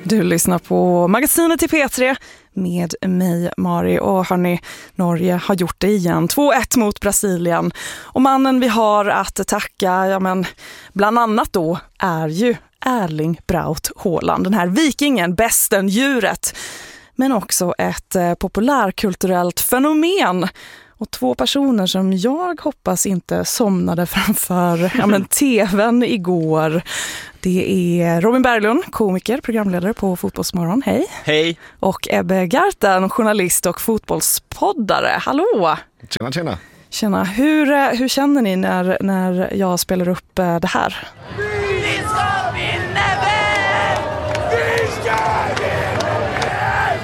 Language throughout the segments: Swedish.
Du lyssnar på magasinet i P3 med mig, Mari. Och hörni, Norge har gjort det igen. 2-1 mot Brasilien. Och mannen vi har att tacka, bland annat då, är ju Erling Braut Haaland. Den här vikingen, besten, djuret. Men också ett populärkulturellt fenomen. Och 2 personer som jag hoppas inte somnade framför tvn igår. Det är Robin Berglund, komiker, programledare på Fotbollsmorgon. Hej. Hej. Och Ebbe Garten, journalist och fotbollspoddare. Hallå. Tjena, tjena. Tjena. Hur känner ni när jag spelar upp det här? Vi ska vinna väl! Vi ska vinna väl!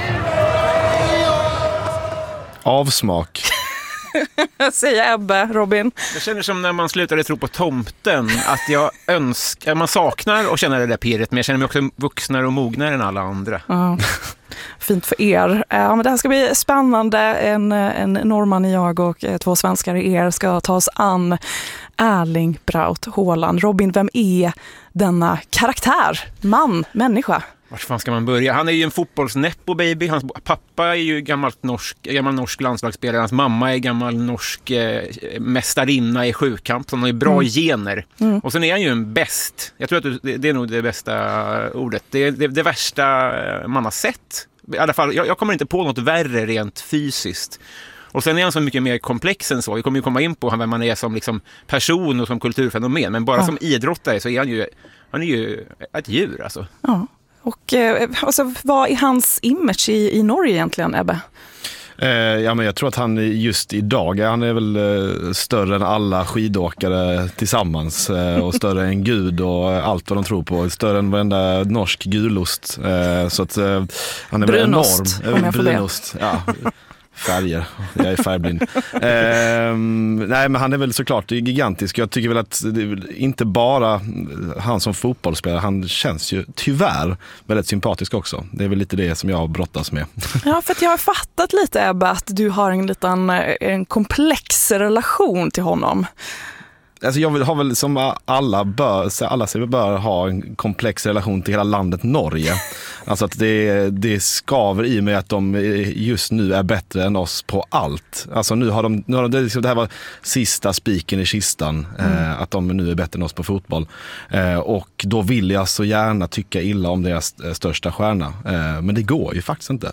Avsmak. Säger Ebbe, Robin. Jag känner som när man slutade tro på tomten, att jag önskar, man saknar och känner det där pirret, men jag känner mig också vuxnare och mognare än alla andra. Ja. Fint för er. Men det här ska bli spännande. En norrman i jag och 2 svenskar i er ska ta oss an Erling Braut Haaland. Robin, vem är denna karaktär? Man, människa? Vart fan ska man börja? Han är ju en fotbollsneppo baby. Hans pappa är ju gammal norsk landslagsspelare. Hans mamma är gammal norsk mästarinna i sjukamp. Han har ju bra gener. Och sen är han ju en bäst. Jag tror att det är nog det bästa ordet. Det är det värsta man har sett. I alla fall, jag kommer inte på något värre rent fysiskt. Och sen är han så mycket mer komplex än så. Vi kommer ju komma in på vem man är som liksom person och som kulturfenomen. Men bara som idrottare så är han är ju ett djur alltså. Ja. Och alltså, vad är hans image i Norge egentligen, Ebbe? Men jag tror att han just idag, han är väl större än alla skidåkare tillsammans och större än Gud och allt vad de tror på. Större än varenda norsk gulost. Så att han är väl brunost, enorm. Om jag får brunost, ja. Färger, jag är färgblind. Nej, men han är väl såklart gigantisk. Jag tycker väl att inte bara han som fotbollsspelare, han känns ju tyvärr väldigt sympatisk också. Det är väl lite det som jag brottas med. Ja, för att jag har fattat lite, Ebbe, att du har en komplex relation till honom. Alltså jag har väl som alla bör ha en komplex relation till hela landet Norge. Alltså att det skaver i mig att de just nu är bättre än oss på allt. Alltså nu har de det här var sista spiken i kistan, att de nu är bättre än oss på fotboll. Och då vill jag så gärna tycka illa om deras största stjärna. Men det går ju faktiskt inte.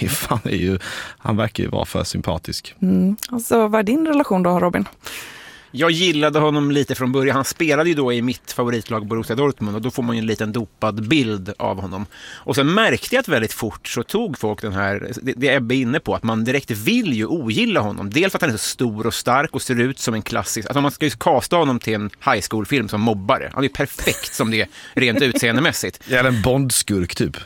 Han verkar ju vara för sympatisk. Alltså, vad är din relation då, Robin? Jag gillade honom lite från början. Han spelade ju då i mitt favoritlag Borussia Dortmund och då får man ju en liten dopad bild av honom. Och sen märkte jag att väldigt fort så tog folk den här, det Ebbe är inne på, att man direkt vill ju ogilla honom. Dels för att han är så stor och stark och ser ut som en klassisk, alltså man ska ju kasta honom till en high school-film som mobbare. Han är ju perfekt som det rent utseendemässigt. Eller en bondskurk typ.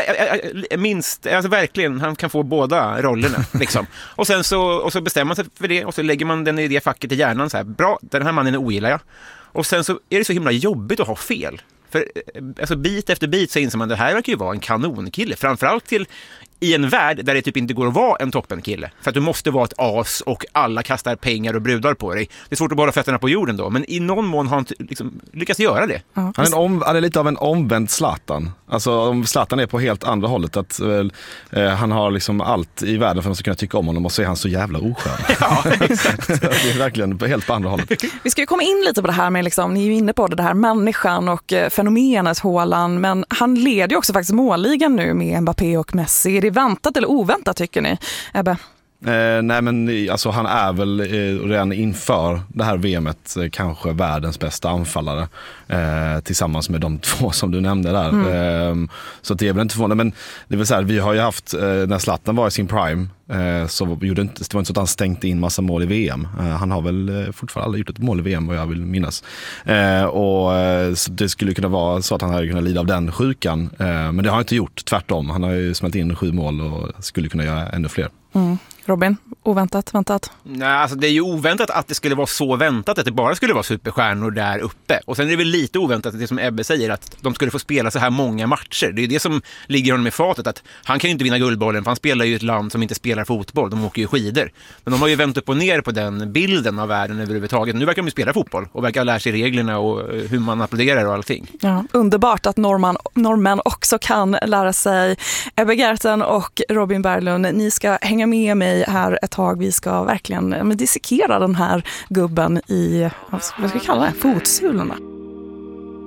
Minst, alltså verkligen, han kan få båda rollerna liksom. Och sen så bestämmer man sig för det och så lägger man den i det facket i hjärnan så här. Bra, den här mannen ogillar jag. Och sen så är det så himla jobbigt att ha fel. För alltså bit efter bit så inser man att det här verkar ju vara en kanonkille. Framförallt i en värld där det typ inte går att vara en toppenkille. För att du måste vara ett as och alla kastar pengar och brudar på dig. Det är svårt att bara fötterna på jorden då. Men i någon mån har han liksom lyckats göra det. Ja. Han är lite av en omvänd Zlatan. Alltså om Zlatan är på helt andra hållet. Att han har liksom allt i världen för att man ska kunna tycka om honom. Och så är han så jävla oskön. Ja, exakt. Det är verkligen helt på andra hållet. Vi ska ju komma in lite på det här med, liksom, ni är ju inne på det här människan och fenomenet Haaland. Men han leder ju också faktiskt målligan nu med Mbappé och Messi. Är det väntat eller oväntat tycker ni, Ebbe? Nej men alltså han är väl redan inför det här VMet kanske världens bästa anfallare tillsammans med de 2 som du nämnde där. Så det är väl inte förvånande, men det är väl så här, vi har ju haft när Zlatan var i sin prime så det var inte så att han stängde in massa mål i VM. Han har väl fortfarande aldrig gjort ett mål i VM vad jag vill minnas. Och så det skulle kunna vara så att han hade kunnat lida av den sjukan, men det har han inte gjort, tvärtom. Han har ju smält in 7 mål och skulle kunna göra ännu fler. Robin, Väntat? Nej, alltså det är ju oväntat att det skulle vara så väntat att det bara skulle vara superstjärnor där uppe. Och sen är det väl lite oväntat att det som Ebbe säger, att de skulle få spela så här många matcher. Det är det som ligger honom i fatet, att han kan ju inte vinna Guldbollen för han spelar ju i ett land som inte spelar fotboll, de åker ju skidor. Men de har ju vänt upp och ner på den bilden av världen överhuvudtaget. Nu verkar de ju spela fotboll och verkar lära sig reglerna och hur man applåderar och allting. Ja, underbart att norrmän också kan lära sig. Ebbe Gerten och Robin Berglund, ni ska hänga med mig här ett tag. Vi ska verkligen dissekera den här gubben i, vad ska vi kalla det, fotsulorna.